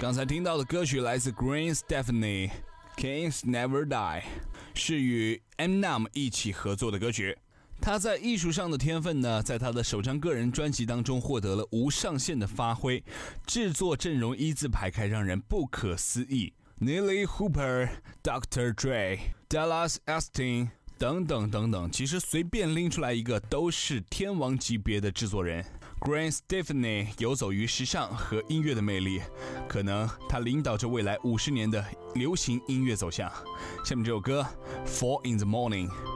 刚才听到的歌曲来自 Gwen Stefani Kings Never Die， 是与 Eminem 一起合作的歌曲。他在艺术上的天分呢，在他的首张个人专辑当中获得了无上限的发挥，制作阵容一字排开，让人不可思议。Neely Hooper、Dr. Dre、Dallas Austin 等等等等，其实随便拎出来一个都是天王级别的制作人。Gwen Stefani 游走于时尚和音乐的魅力，可能他领导着未来50年的流行音乐走向。下面这首歌 Four in the Morning。